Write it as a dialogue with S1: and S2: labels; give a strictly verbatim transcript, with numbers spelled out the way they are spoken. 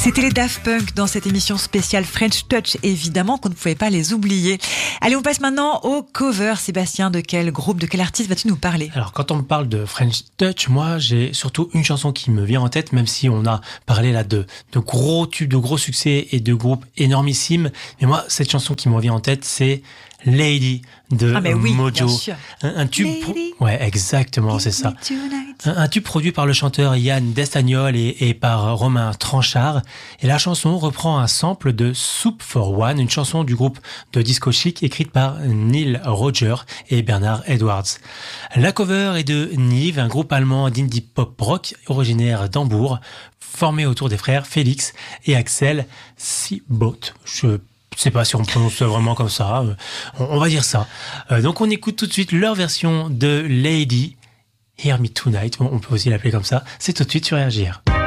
S1: C'était les Daft Punk dans cette émission spéciale French Touch, évidemment qu'on ne pouvait pas les oublier. Allez, on passe maintenant au cover. Sébastien, de quel groupe, de quel artiste vas-tu nous parler ?
S2: Alors, quand on me parle de French Touch, moi, j'ai surtout une chanson qui me vient en tête, même si on a parlé là de, de gros tubes, de gros succès et de groupes énormissimes. Mais moi, cette chanson qui me vient en tête, c'est Lady de
S1: ah mais oui,
S2: Mojo.
S1: Bien sûr.
S2: Un, un tube. Pro... Ouais, exactement, c'est ça. Un, un tube produit par le chanteur Yann Destagnol et, et par Romain Tranchard. Et la chanson reprend un sample de Soup for One, une chanson du groupe de disco chic écrite par Neil Roger et Bernard Edwards. La cover est de Nive, un groupe allemand d'indie pop rock originaire d'Hambourg, formé autour des frères Félix et Axel Seaboat. Je Je sais pas si on prononce vraiment comme ça, on va dire ça. Donc on écoute tout de suite leur version de Lady, Hear Me Tonight, on peut aussi l'appeler comme ça, c'est tout de suite sur R J R.